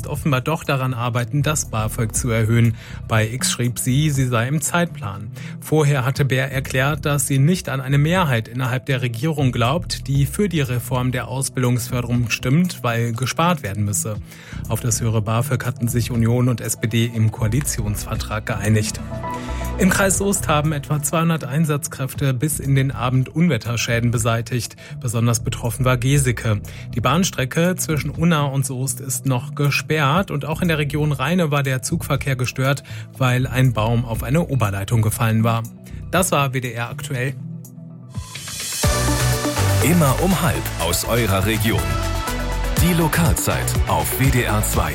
jetzt offenbar doch daran arbeiten, das BAföG zu erhöhen. Bei X schrieb sie sei im Zeitplan. Vorher hatte Bär erklärt, dass sie nicht an eine Mehrheit innerhalb der Regierung glaubt, die für die Reform der Ausbildungsförderung stimmt, weil gespart werden müsse. Auf das höhere BAföG hatten sich Union und SPD im Koalitionsvertrag geeinigt. Im Kreis Soest haben etwa 200 Einsatzkräfte bis in den Abend Unwetterschäden beseitigt. Besonders betroffen war Geseke. Die Bahnstrecke zwischen Unna und Soest ist noch gesperrt und auch in der Region Rheine war der Zugverkehr gestört, weil ein Baum auf eine Oberleitung gefallen war. Das war WDR aktuell. Immer um 12 aus eurer Region. Die Lokalzeit auf WDR 2.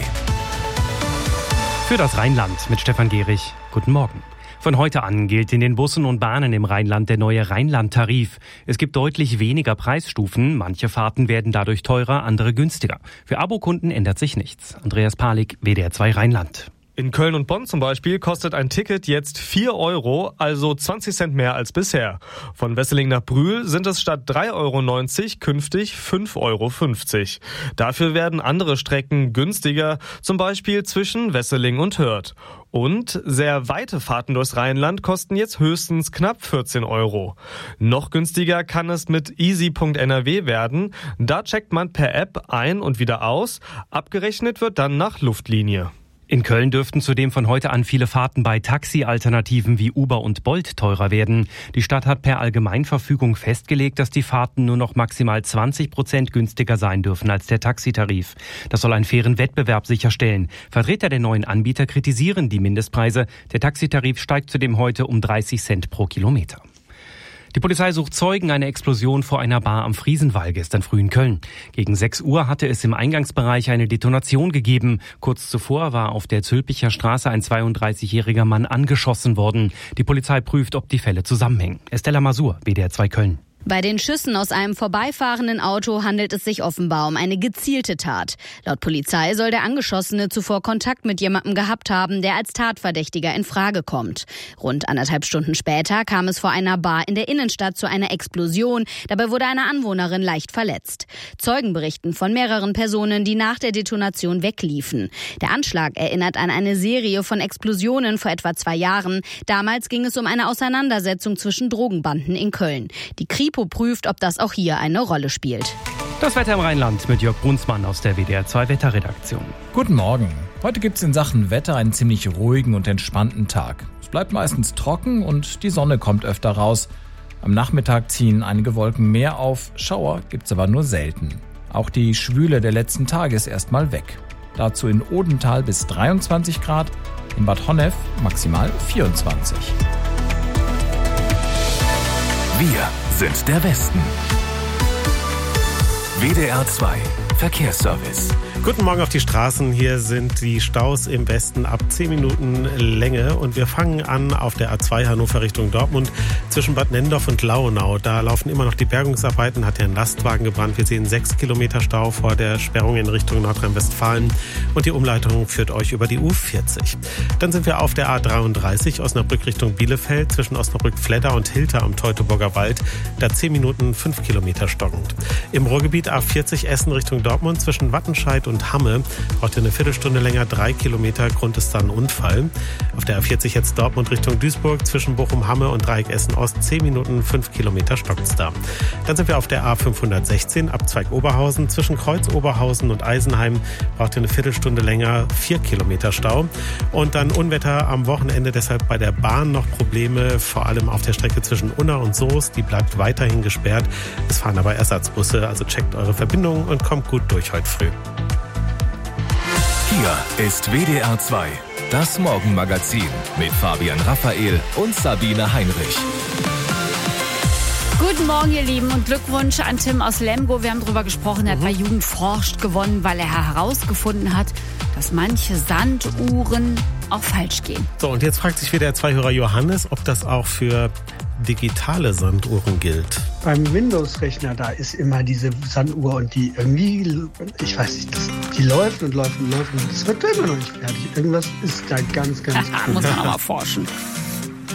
Für das Rheinland mit Stefan Gehrig. Guten Morgen. Von heute an gilt in den Bussen und Bahnen im Rheinland der neue Rheinland-Tarif. Es gibt deutlich weniger Preisstufen. Manche Fahrten werden dadurch teurer, andere günstiger. Für Abokunden ändert sich nichts. Andreas Palik, WDR 2 Rheinland. In Köln und Bonn zum Beispiel kostet ein Ticket jetzt 4 Euro, also 20 Cent mehr als bisher. Von Wesseling nach Brühl sind es statt 3,90 Euro künftig 5,50 Euro. Dafür werden andere Strecken günstiger, zum Beispiel zwischen Wesseling und Hürth. Und sehr weite Fahrten durchs Rheinland kosten jetzt höchstens knapp 14 Euro. Noch günstiger kann es mit easy.nrw werden. Da checkt man per App ein und wieder aus. Abgerechnet wird dann nach Luftlinie. In Köln dürften zudem von heute an viele Fahrten bei Taxi-Alternativen wie Uber und Bolt teurer werden. Die Stadt hat per Allgemeinverfügung festgelegt, dass die Fahrten nur noch maximal 20% günstiger sein dürfen als der Taxitarif. Das soll einen fairen Wettbewerb sicherstellen. Vertreter der neuen Anbieter kritisieren die Mindestpreise. Der Taxitarif steigt zudem heute um 30 Cent pro Kilometer. Die Polizei sucht Zeugen einer Explosion vor einer Bar am Friesenwall gestern früh in Köln. Gegen 6 Uhr hatte es im Eingangsbereich eine Detonation gegeben. Kurz zuvor war auf der Zülpicher Straße ein 32-jähriger Mann angeschossen worden. Die Polizei prüft, ob die Fälle zusammenhängen. Estella Masur, WDR 2 Köln. Bei den Schüssen aus einem vorbeifahrenden Auto handelt es sich offenbar um eine gezielte Tat. Laut Polizei soll der Angeschossene zuvor Kontakt mit jemandem gehabt haben, der als Tatverdächtiger in Frage kommt. Rund 1,5 Stunden später kam es vor einer Bar in der Innenstadt zu einer Explosion. Dabei wurde eine Anwohnerin leicht verletzt. Zeugen berichten von mehreren Personen, die nach der Detonation wegliefen. Der Anschlag erinnert an eine Serie von Explosionen vor etwa 2 Jahren. Damals ging es um eine Auseinandersetzung zwischen Drogenbanden in Köln. Die Kripo prüft, ob das auch hier eine Rolle spielt. Das Wetter im Rheinland mit Jörg Brunsmann aus der WDR 2 Wetterredaktion. Guten Morgen. Heute gibt es in Sachen Wetter einen ziemlich ruhigen und entspannten Tag. Es bleibt meistens trocken und die Sonne kommt öfter raus. Am Nachmittag ziehen einige Wolken mehr auf, Schauer gibt es aber nur selten. Auch die Schwüle der letzten Tage ist erstmal weg. Dazu in Odenthal bis 23 Grad, in Bad Honnef maximal 24. Wir sind der Westen. WDR 2 Verkehrsservice. Guten Morgen auf die Straßen. Hier sind die Staus im Westen ab 10 Minuten Länge. Und wir fangen an auf der A2 Hannover Richtung Dortmund zwischen Bad Nenndorf und Lauenau. Da laufen immer noch die Bergungsarbeiten, hat ja ein Lastwagen gebrannt. Wir sehen 6 Kilometer Stau vor der Sperrung in Richtung Nordrhein-Westfalen. Und die Umleitung führt euch über die U40. Dann sind wir auf der A33 Osnabrück Richtung Bielefeld zwischen Osnabrück-Fledder und Hilter am Teutoburger Wald. Da 10 Minuten 5 Kilometer stockend. Im Ruhrgebiet A40 Essen Richtung Dortmund zwischen Wattenscheid und Hamme braucht ihr eine Viertelstunde länger, 3 Kilometer, Grund ist dann ein Unfall. Auf der A40 jetzt Dortmund Richtung Duisburg zwischen Bochum-Hamme und Dreieck Essen-Ost 10 Minuten, 5 Kilometer stockt's da. Dann sind wir auf der A516 Abzweig Oberhausen zwischen Kreuz Oberhausen und Eisenheim braucht ihr eine Viertelstunde länger, 4 Kilometer Stau. Und dann Unwetter am Wochenende, deshalb bei der Bahn noch Probleme, vor allem auf der Strecke zwischen Unna und Soest, die bleibt weiterhin gesperrt. Es fahren aber Ersatzbusse, also checkt eure Verbindungen und kommt gut durch heute früh. Hier ist WDR 2, das Morgenmagazin mit Fabian Raphael und Sabine Heinrich. Guten Morgen, ihr Lieben, und Glückwunsch an Tim aus Lemgo. Wir haben darüber gesprochen, er hat bei Jugend forscht gewonnen, weil er herausgefunden hat, dass manche Sanduhren auch falsch gehen. So, und jetzt fragt sich WDR 2-Hörer Johannes, ob das auch für digitale Sanduhren gilt. Beim Windows-Rechner, da ist immer diese Sanduhr und die irgendwie, ich weiß nicht, die läuft und läuft und läuft und das wird immer noch nicht fertig. Irgendwas ist da ganz, ganz Muss man aber forschen.